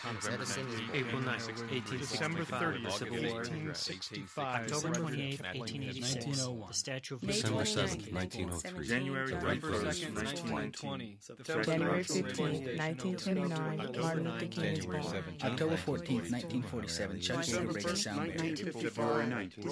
Thomas Edison is April 9, 1865. December 30th, Civil War. 1865. October 28, 1886. 1901. The Statue of May Liberty. December 29th, 7th, 1903. January November 2nd, 1920. January 15th, 1929, Martin Luther King is born. October 14th, 1947, Chuck Yeager breaks a sound barrier. February 19th,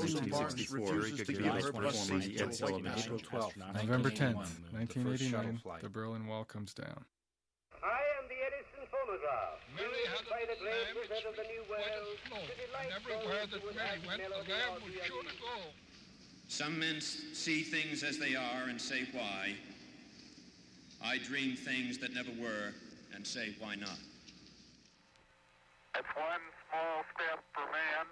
1964, April 12th, November 10th, 1989, the Berlin Wall comes down. I am the Edison phonograph. Mary had by the great lamb wizard of the New World. and everywhere that Mary went, the lamb was sure to go. Some men see things as they are and say why. I dream things that never were and say why not. It's one small step for man,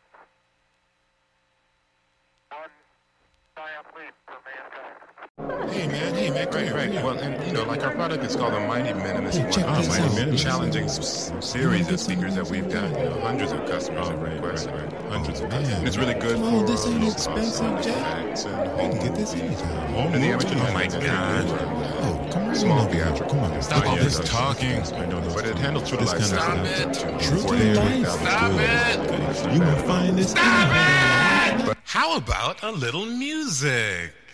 one giant leap for mankind. Hey man, right. Well, and like our product is called the Mighty Minimus One. Mighty Minimus. Challenging series of speakers that we've got. Hundreds of customers have requested. Hundreds of customers. And it's really good for this ain't expensive, Jack. You can get this anytime. And the amateur, oh my God. Oh, come on. Small theatrical. Come on. Stop all this talking. But it handles true to life. Stop it. True to life. Stop it. You will find this. Stop it. How about a little music?